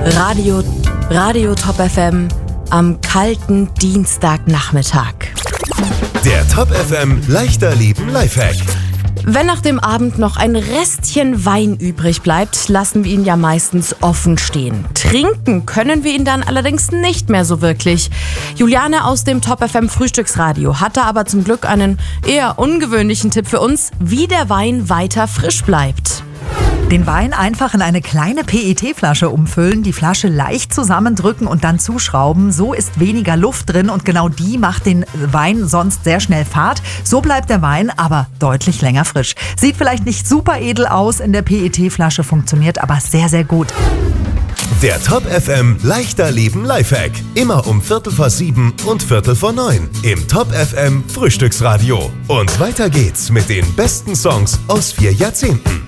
Radio Top FM am kalten Dienstagnachmittag. Der Top FM leichter Leben Lifehack. Wenn nach dem Abend noch ein Restchen Wein übrig bleibt, lassen wir ihn ja meistens offen stehen. Trinken können wir ihn dann allerdings nicht mehr so wirklich. Juliane aus dem Top FM Frühstücksradio hatte aber zum Glück einen eher ungewöhnlichen Tipp für uns, wie der Wein weiter frisch bleibt. Den Wein einfach in eine kleine PET-Flasche umfüllen, die Flasche leicht zusammendrücken und dann zuschrauben. So ist weniger Luft drin und genau die macht den Wein sonst sehr schnell fad. So bleibt der Wein aber deutlich länger frisch. Sieht vielleicht nicht super edel aus in der PET-Flasche, funktioniert aber sehr, sehr gut. Der Top FM leichter Leben Lifehack. Immer um 7:15 und 8:45 im Top FM Frühstücksradio. Und weiter geht's mit den besten Songs aus 4 Jahrzehnten.